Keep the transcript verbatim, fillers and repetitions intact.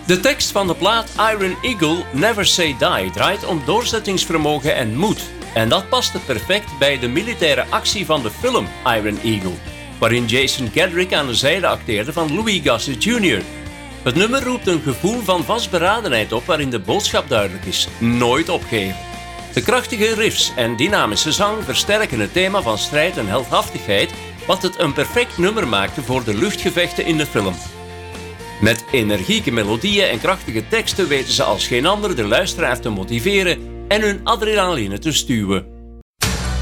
De tekst van de plaat Iron Eagle Never Say Die draait om doorzettingsvermogen en moed. En dat paste perfect bij de militaire actie van de film Iron Eagle, waarin Jason Gedrick aan de zijde acteerde van Louis Gossett junior Het nummer roept een gevoel van vastberadenheid op waarin de boodschap duidelijk is: nooit opgeven. De krachtige riffs en dynamische zang versterken het thema van strijd en heldhaftigheid, wat het een perfect nummer maakte voor de luchtgevechten in de film. Met energieke melodieën en krachtige teksten weten ze als geen ander de luisteraar te motiveren en hun adrenaline te stuwen.